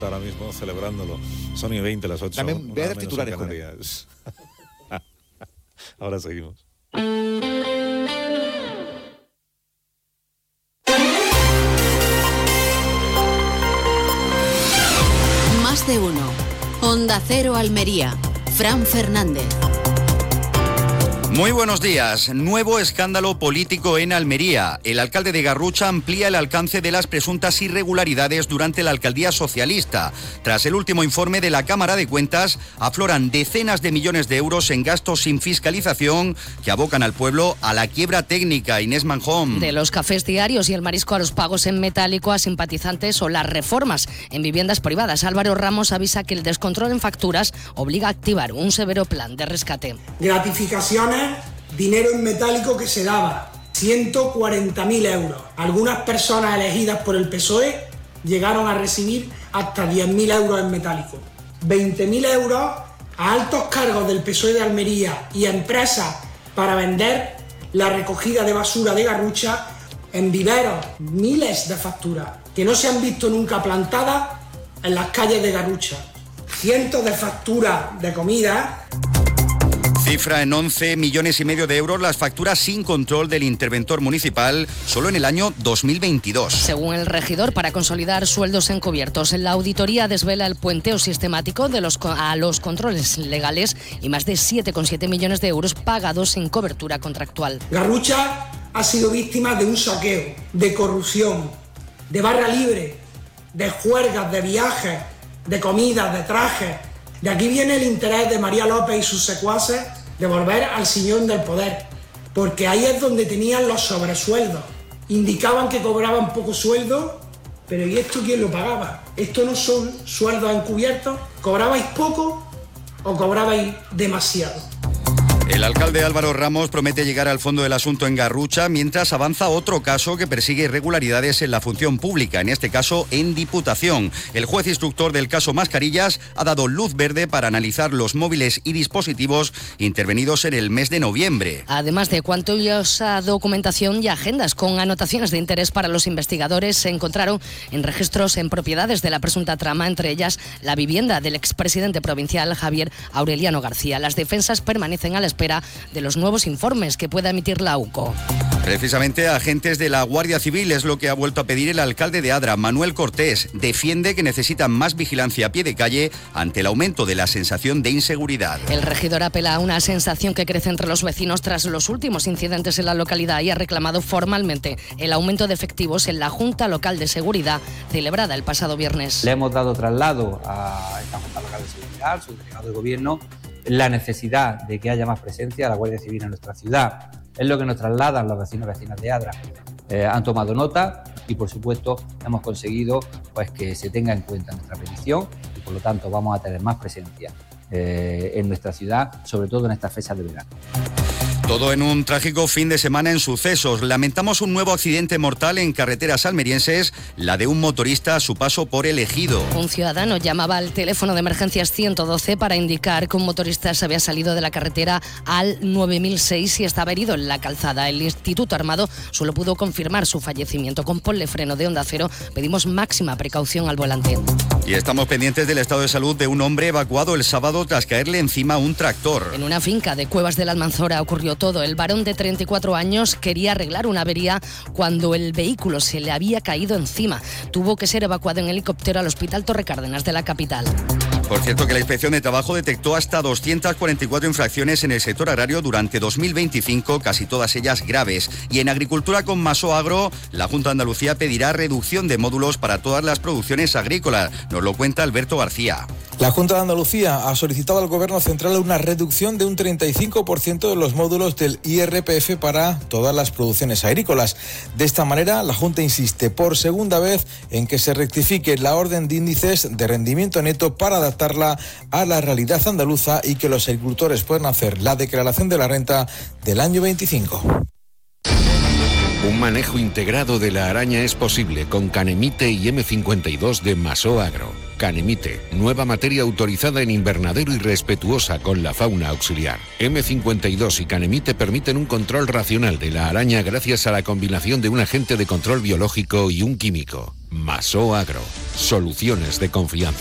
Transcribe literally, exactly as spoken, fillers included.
Ahora mismo celebrándolo. Son y veinte, las ocho. También ve a dar titulares con él. Ahora seguimos. Más de uno. Onda Cero Almería. Fran Fernández. Muy buenos días. Nuevo escándalo político en Almería. El alcalde de Garrucha amplía el alcance de las presuntas irregularidades durante la alcaldía socialista. Tras el último informe de la Cámara de Cuentas, afloran decenas de millones de euros en gastos sin fiscalización que abocan al pueblo a la quiebra técnica. Inés Manjón. De los cafés diarios y el marisco a los pagos en metálico a simpatizantes o las reformas en viviendas privadas. Álvaro Ramos avisa que el descontrol en facturas obliga a activar un severo plan de rescate. Gratificaciones, dinero en metálico que se daba, ciento cuarenta mil euros. Algunas personas elegidas por el P S O E llegaron a recibir hasta diez mil euros en metálico. veinte mil euros a altos cargos del P S O E de Almería y a empresas para vender la recogida de basura de Garrucha en viveros. Miles de facturas que no se han visto nunca plantadas en las calles de Garrucha. Cientos de facturas de comida. Cifra en once millones y medio de euros las facturas sin control del interventor municipal solo en el año dos mil veintidós. Según el regidor, para consolidar sueldos encubiertos, la auditoría desvela el puenteo sistemático de los, a los controles legales y más de siete coma siete millones de euros pagados sin cobertura contractual. Garrucha ha sido víctima de un saqueo, de corrupción, de barra libre, de juergas, de viajes, de comidas, de trajes. De aquí viene el interés de María López y sus secuaces de volver al sillón del poder, porque ahí es donde tenían los sobresueldos. Indicaban que cobraban poco sueldo, pero ¿y esto quién lo pagaba? Esto no son sueldos encubiertos. ¿Cobrabais poco o cobrabais demasiado? El alcalde Álvaro Ramos promete llegar al fondo del asunto en Garrucha, mientras avanza otro caso que persigue irregularidades en la función pública, en este caso en Diputación. El juez instructor del caso Mascarillas ha dado luz verde para analizar los móviles y dispositivos intervenidos en el mes de noviembre. Además de cuantiosa documentación y agendas con anotaciones de interés para los investigadores, se encontraron en registros en propiedades de la presunta trama, entre ellas la vivienda del expresidente provincial Javier Aureliano García. Las defensas permanecen a la espera de los nuevos informes que pueda emitir la U C O. Precisamente agentes de la Guardia Civil es lo que ha vuelto a pedir el alcalde de Adra, Manuel Cortés. Defiende que necesitan más vigilancia a pie de calle ante el aumento de la sensación de inseguridad. El regidor apela a una sensación que crece entre los vecinos tras los últimos incidentes en la localidad y ha reclamado formalmente el aumento de efectivos en la Junta Local de Seguridad celebrada el pasado viernes. Le hemos dado traslado a esta Junta Local de Seguridad, al subdelegado de Gobierno, la necesidad de que haya más presencia de la Guardia Civil en nuestra ciudad. Es lo que nos trasladan los vecinos y vecinas de Adra. Eh, han tomado nota y, por supuesto, hemos conseguido pues, que se tenga en cuenta nuestra petición y, por lo tanto, vamos a tener más presencia eh, en nuestra ciudad, sobre todo en estas fechas de verano. Todo en un trágico fin de semana en sucesos. Lamentamos un nuevo accidente mortal en carreteras almerienses, la de un motorista a su paso por el Ejido. Un ciudadano llamaba al teléfono de emergencias ciento doce para indicar que un motorista se había salido de la carretera al nueve mil seis y estaba herido en la calzada. El Instituto Armado solo pudo confirmar su fallecimiento. Con Ponle Freno de Onda Cero pedimos máxima precaución al volante. Y estamos pendientes del estado de salud de un hombre evacuado el sábado tras caerle encima un tractor. En una finca de Cuevas de la Almanzora ocurrió todo. El varón de treinta y cuatro años quería arreglar una avería cuando el vehículo se le había caído encima. Tuvo que ser evacuado en helicóptero al Hospital Torre Cárdenas de la capital. Por cierto, que la Inspección de Trabajo detectó hasta doscientas cuarenta y cuatro infracciones en el sector agrario durante dos mil veinticinco, casi todas ellas graves. Y en agricultura con Maso Agro, la Junta de Andalucía pedirá reducción de módulos para todas las producciones agrícolas. Nos lo cuenta Alberto García. La Junta de Andalucía ha solicitado al Gobierno Central una reducción de un treinta y cinco por ciento de los módulos del I R P F para todas las producciones agrícolas. De esta manera, la Junta insiste por segunda vez en que se rectifique la orden de índices de rendimiento neto para adaptarla a la realidad andaluza y que los agricultores puedan hacer la declaración de la renta del año veinticinco. Un manejo integrado de la araña es posible con Canemite y eme cincuenta y dos de Maso Agro. Canemite, nueva materia autorizada en invernadero y respetuosa con la fauna auxiliar. eme cincuenta y dos y Canemite permiten un control racional de la araña gracias a la combinación de un agente de control biológico y un químico. Maso Agro. Soluciones de confianza.